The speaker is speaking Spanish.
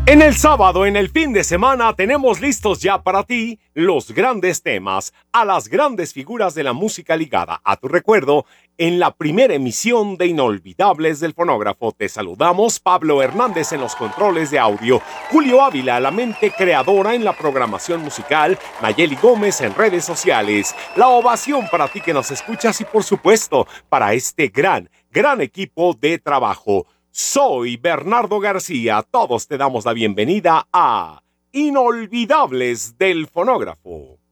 En el sábado, en el fin de semana, tenemos listos ya para ti los grandes temas, a las grandes figuras de la música ligada a tu recuerdo. En la primera emisión de Inolvidables del Fonógrafo te saludamos, Pablo Hernández en los controles de audio, Julio Ávila, la mente creadora en la programación musical, Nayeli Gómez en redes sociales. La ovación para ti que nos escuchas y por supuesto para este gran equipo de trabajo. Soy Bernardo García, todos te damos la bienvenida a Inolvidables del Fonógrafo.